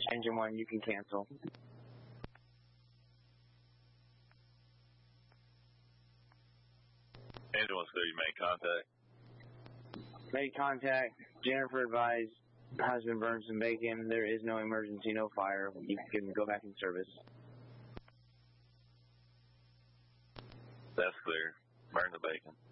Engine 1, you can cancel. Engine 1, so you made contact. Made contact. Jennifer advised husband burned some bacon. There is no emergency, no fire. You can go back in service. That's clear. Burn the bacon.